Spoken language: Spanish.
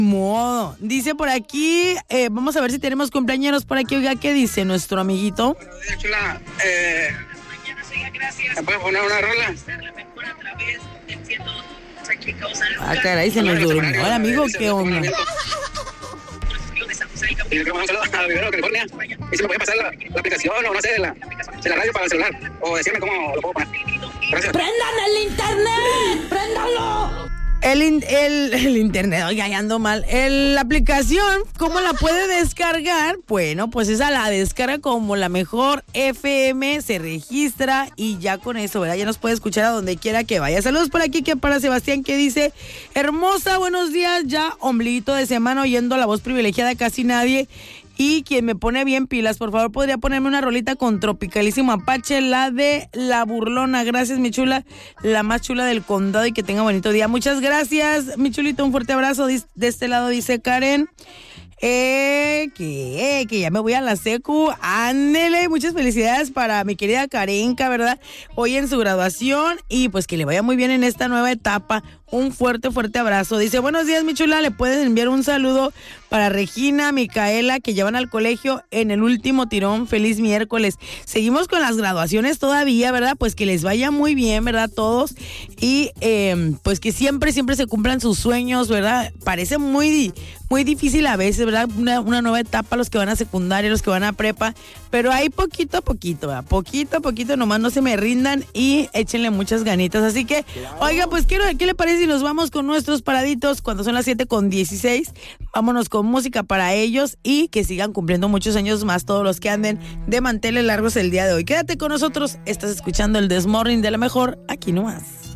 Modo. Dice por aquí, vamos a ver si tenemos cumpleañeros por aquí. Oiga, ¿qué dice nuestro amiguito? Chula, ¿me puedes poner una rola? Ah, caray, se nos durmió el amigo, ¿qué onda? Y le quiero mandar un saludo a Vivero, California. Y si me puede pasar la aplicación o no sé, de la radio para el celular. O decirme cómo lo puedo poner. Gracias. ¡Prendan el internet! ¡Préndanlo! El internet, oiga, ya ando mal. La aplicación, ¿cómo la puede descargar? Bueno, pues esa la descarga como la mejor FM, se registra y ya con eso, ¿verdad? Ya nos puede escuchar a donde quiera que vaya. Saludos por aquí, que para Sebastián, que dice: hermosa, buenos días, ya ombliguito de semana oyendo la voz privilegiada de Casi Nadie. Y quien me pone bien pilas, por favor, podría ponerme una rolita con Tropicalísimo Apache, la de La Burlona. Gracias, mi chula, la más chula del condado, y que tenga bonito día. Muchas gracias, mi chulito, un fuerte abrazo. De este lado dice Karen, que ya me voy a la secu. Ándele, muchas felicidades para mi querida Karenka, ¿verdad? Hoy en su graduación, y pues que le vaya muy bien en esta nueva etapa. Un fuerte abrazo. Dice: buenos días, mi chula, le puedes enviar un saludo para Regina, Micaela, que llevan al colegio en el último tirón. Feliz miércoles. Seguimos con las graduaciones todavía, ¿verdad? Pues que les vaya muy bien, ¿verdad? Todos. Y pues que siempre se cumplan sus sueños, ¿verdad? Parece muy difícil a veces, ¿verdad? Una nueva etapa, los que van a secundaria, los que van a prepa. Pero ahí poquito a poquito, ¿verdad? Poquito a poquito, nomás no se me rindan y échenle muchas ganitas. Así que, oiga, pues ¿qué le parece si nos vamos con nuestros paraditos cuando son las 7:16? Vámonos con música para ellos y que sigan cumpliendo muchos años más todos los que anden de manteles largos el día de hoy. Quédate con nosotros, estás escuchando el This Morning de la mejor, aquí nomás.